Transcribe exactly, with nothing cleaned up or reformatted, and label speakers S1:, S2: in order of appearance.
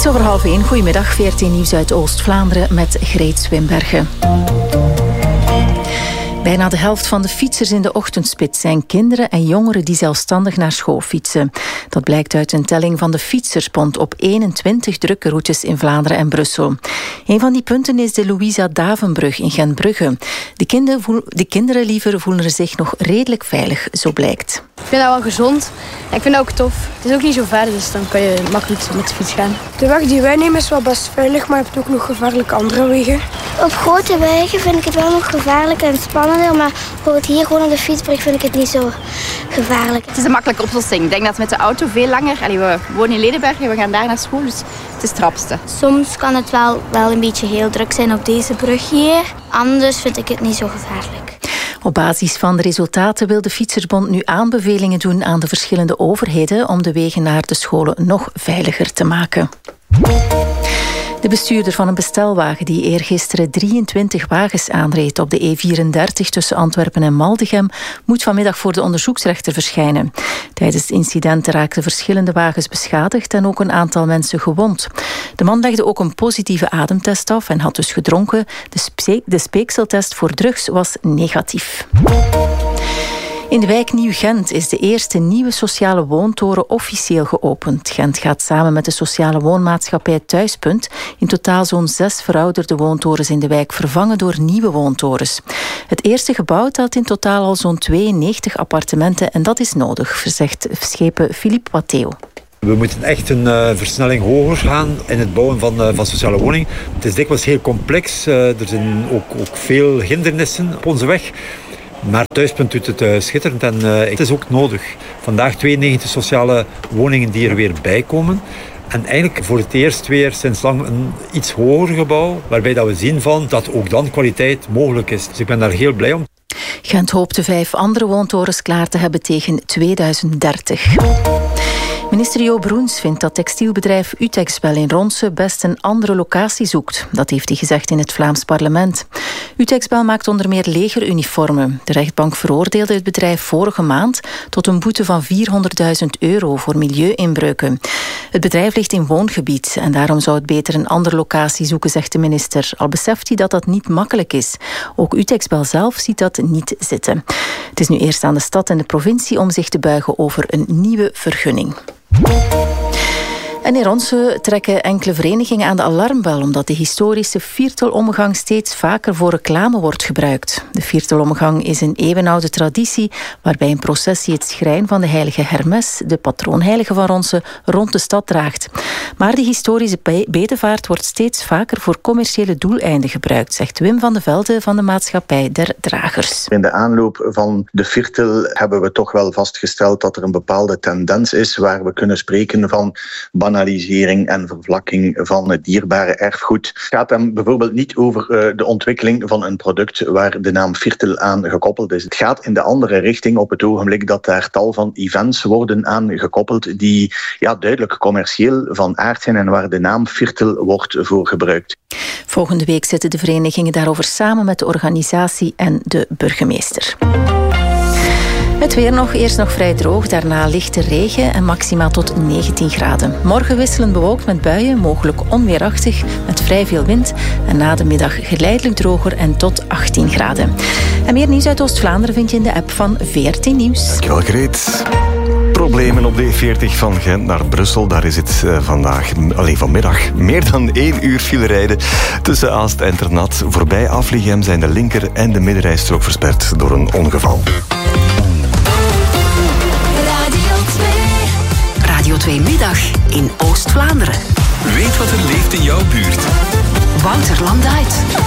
S1: Iets over half één. Goedemiddag, V R T Nieuws uit Oost-Vlaanderen met Greet Swinbergen. Bijna de helft van de fietsers in de ochtendspits zijn kinderen en jongeren die zelfstandig naar school fietsen. Dat blijkt uit een telling van de Fietsersbond op eenentwintig drukke routes in Vlaanderen en Brussel. Een van die punten is de Louisa Davenbrug in Gentbrugge. De, kinder voel, de kinderen liever voelen zich nog redelijk veilig, zo blijkt.
S2: Ik vind dat wel gezond. Ik vind dat ook tof. Het is ook niet zo ver, dus dan kan je makkelijk met de fiets gaan.
S3: De weg die wij nemen is wel best veilig, maar je hebt ook nog gevaarlijke andere wegen.
S4: Op grote wegen vind ik het wel nog gevaarlijk en spannender, maar bijvoorbeeld hier gewoon op de fietsbrug vind ik het niet zo gevaarlijk.
S5: Het is een makkelijke oplossing. Ik denk dat met de auto veel langer... Allee, we wonen in Ledenberg en we gaan daar naar school, dus het is het rapste.
S4: Soms kan het wel, wel een beetje heel druk zijn op deze brug hier. Anders vind ik het niet zo gevaarlijk.
S1: Op basis van de resultaten wil de Fietsersbond nu aanbevelingen doen aan de verschillende overheden om de wegen naar de scholen nog veiliger te maken. De bestuurder van een bestelwagen die eergisteren drieëntwintig wagens aanreed op de E vierendertig tussen Antwerpen en Maldegem moet vanmiddag voor de onderzoeksrechter verschijnen. Tijdens het incident raakten verschillende wagens beschadigd en ook een aantal mensen gewond. De man legde ook een positieve ademtest af en had dus gedronken. De, spe- de speekseltest voor drugs was negatief. In de wijk Nieuw-Gent is de eerste nieuwe sociale woontoren officieel geopend. Gent gaat samen met de sociale woonmaatschappij Thuispunt in totaal zo'n zes verouderde woontorens in de wijk vervangen door nieuwe woontorens. Het eerste gebouw telt in totaal al zo'n tweeënnegentig appartementen en dat is nodig, zegt schepen Philippe Watteo.
S6: We moeten echt een uh, versnelling hoger gaan in het bouwen van, uh, van sociale woningen. Het is dikwijls heel complex. Uh, er zijn ook, ook veel hindernissen op onze weg. Maar Thuispunt doet het uh, schitterend en uh, het is ook nodig. Vandaag tweeënnegentig sociale woningen die er weer bij komen. En eigenlijk voor het eerst weer sinds lang een iets hoger gebouw, waarbij dat we zien van dat ook dan kwaliteit mogelijk is. Dus ik ben daar heel blij om.
S1: Gent hoopt de vijf andere woontorens klaar te hebben tegen tweeduizend dertig. Minister Jo Broens vindt dat textielbedrijf Utexbel in Ronse best een andere locatie zoekt. Dat heeft hij gezegd in het Vlaams parlement. Utexbel maakt onder meer legeruniformen. De rechtbank veroordeelde het bedrijf vorige maand tot een boete van vierhonderdduizend euro voor milieuinbreuken. Het bedrijf ligt in woongebied en daarom zou het beter een andere locatie zoeken, zegt de minister. Al beseft hij dat dat niet makkelijk is. Ook Utexbel zelf ziet dat niet zitten. Het is nu eerst aan de stad en de provincie om zich te buigen over een nieuwe vergunning. En in Ronse trekken enkele verenigingen aan de alarmbel omdat de historische viertelomgang steeds vaker voor reclame wordt gebruikt. De viertelomgang is een eeuwenoude traditie waarbij een processie het schrijn van de heilige Hermes, de patroonheilige van Ronse, rond de stad draagt. Maar de historische bedevaart wordt steeds vaker voor commerciële doeleinden gebruikt, zegt Wim van de Velde van de Maatschappij der Dragers.
S7: In de aanloop van de viertel hebben we toch wel vastgesteld dat er een bepaalde tendens is waar we kunnen spreken van banalisering en vervlakking van het dierbare erfgoed. Het gaat dan bijvoorbeeld niet over uh, de ontwikkeling van een product waar de naam viertel aan gekoppeld is. Het gaat in de andere richting op het ogenblik dat daar tal van events worden aan gekoppeld die ja, duidelijk commercieel van aard zijn en waar de naam viertel wordt voor gebruikt.
S1: Volgende week zitten de verenigingen daarover samen met de organisatie en de burgemeester. Het weer nog, eerst nog vrij droog, daarna lichte regen en maximaal tot negentien graden. Morgen wisselend bewolkt met buien, mogelijk onweerachtig, met vrij veel wind. En na de middag geleidelijk droger en tot achttien graden. En meer nieuws uit Oost-Vlaanderen vind je in de app van V R T Nieuws.
S8: Dankjewel, Greet. Problemen op de E veertig van Gent naar Brussel. Daar is het uh, vandaag, alleen vanmiddag, meer dan één uur file rijden tussen Aalst en Ternat. Voorbij Afligem zijn de linker- en de middenrijstrook versperd door een ongeval.
S9: Radio twee Middag in Oost-Vlaanderen.
S10: Weet wat er leeft in jouw buurt.
S9: Wouter Landuit.